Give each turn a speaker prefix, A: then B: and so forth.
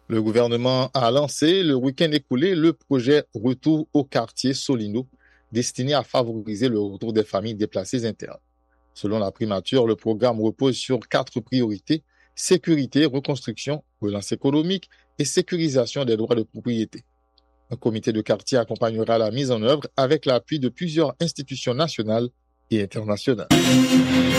A: Le gouvernement a lancé le week-end écoulé le projet Retour au quartier Solino, destiné à favoriser le retour des familles déplacées internes. Selon la primature, le programme repose sur 4 priorités: sécurité, reconstruction, relance économique et sécurisation des droits de propriété. Un comité de quartier accompagnera la mise en œuvre avec l'appui de plusieurs institutions nationales et internationales.